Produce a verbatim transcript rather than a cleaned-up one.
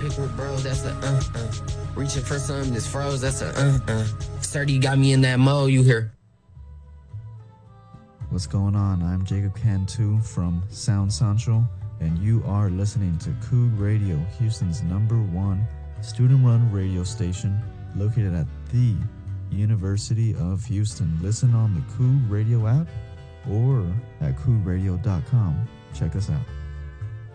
Pick with bro, that's a uh uh. Reaching for something that's froze, that's a uh uh. Sturdy got me in that mode, you hear? What's going on? I'm Jacob Cantu from Sound Central, and you are listening to Coog Radio, Houston's number one student-run radio station located at the University of Houston. Listen on the Coog Radio app or at coog radio dot com. Check us out.